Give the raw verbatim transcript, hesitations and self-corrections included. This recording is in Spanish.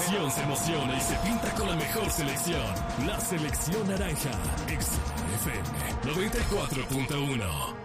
afición se emociona y se pinta con la mejor selección. La selección naranja. X F M noventa y cuatro punto uno.